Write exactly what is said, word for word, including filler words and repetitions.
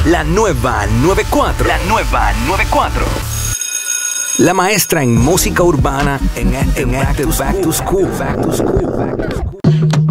La nueva noventa y cuatro. La nueva noventa y cuatro. La maestra en música urbana en este Back to School. Back to School.